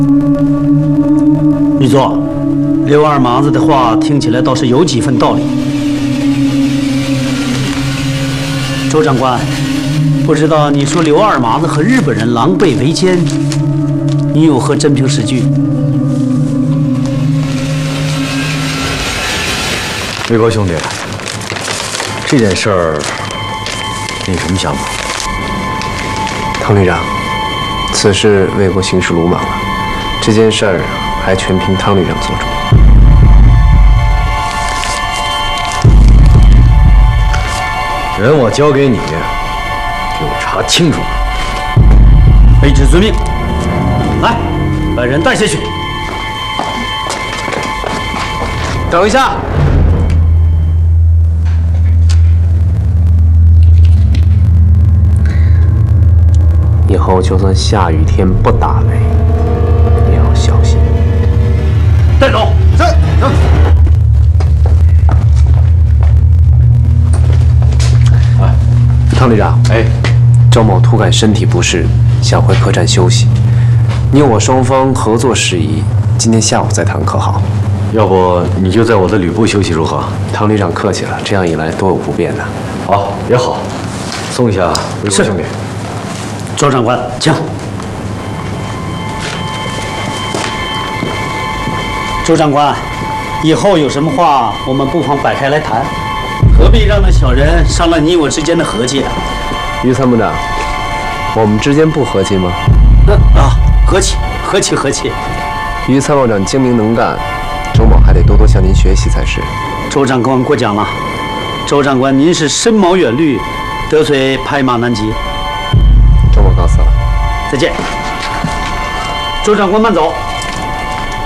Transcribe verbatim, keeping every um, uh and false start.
玉座，刘二麻子的话听起来倒是有几分道理。周长官，不知道你说刘二麻子和日本人狼狈为奸，你有何真凭实据？ 魏国兄弟，这件事儿你有什么想法？ 唐旅长，此事魏国行事鲁莽了，这件事儿还全凭汤旅长做主。 人我交给你，给我查清楚。 卑职遵命。来，把人带下去。 等一下。以后就算下雨天不打雷，也要小心。 带走。 是。走。 哎，汤旅长， 哎， 周某突感身体不适，想回客栈休息。你我双方合作事宜，今天下午再谈可好？ 要不你就在我的旅部休息如何？ 汤旅长客气了，这样一来多有不便呢。 好，也好，送一下魏国兄弟。 周长官，请。周长官，以后有什么话，我们不妨摆开来谈，何必让那小人伤了你我之间的和气啊？ 于参谋长，我们之间不和气吗？ 嗯啊，和气，和气，和气。 于参谋长精明能干，周某还得多多向您学习才是。 周长官过奖了。周长官，您是深谋远虑，得罪拍马难及。 周某告辞了， 再见。周长官慢走。